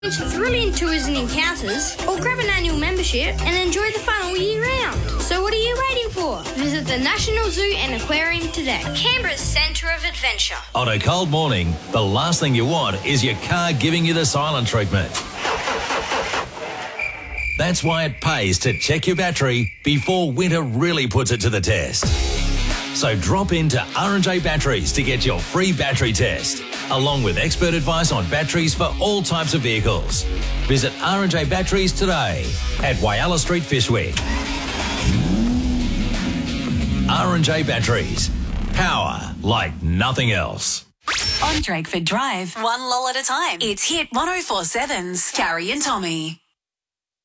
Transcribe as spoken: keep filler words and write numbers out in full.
Thrilling tours and encounters, or grab an annual membership and enjoy the fun all year round. So what are you waiting for? Visit the National Zoo and Aquarium today. Canberra's centre of adventure. On a cold morning, the last thing you want is your car giving you the silent treatment. That's why it pays to check your battery before winter really puts it to the test. So drop into R and J Batteries to get your free battery test, along with expert advice on batteries for all types of vehicles. Visit R and J Batteries today at Whyalla Street, Fyshwick. R and J Batteries. Power like nothing else. On Drakeford Drive, one lull at a time. It's Hit one oh four seven's Carrie and Tommy.